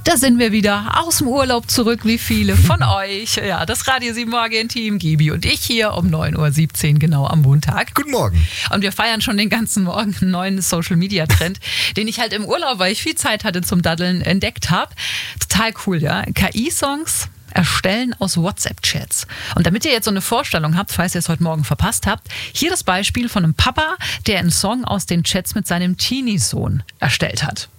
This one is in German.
Da sind wir wieder aus dem Urlaub zurück, wie viele von euch. Ja, das Radio 7 Morgen-Team, Gibi und ich hier um 9.17 Uhr genau am Montag. Guten Morgen. Und wir feiern schon den ganzen Morgen einen neuen Social-Media-Trend, den ich halt im Urlaub, weil ich viel Zeit hatte zum Daddeln, entdeckt habe. Total cool, ja. KI-Songs erstellen aus WhatsApp-Chats. Und damit ihr jetzt so eine Vorstellung habt, falls ihr es heute Morgen verpasst habt, hier das Beispiel von einem Papa, der einen Song aus den Chats mit seinem Teenie-Sohn erstellt hat.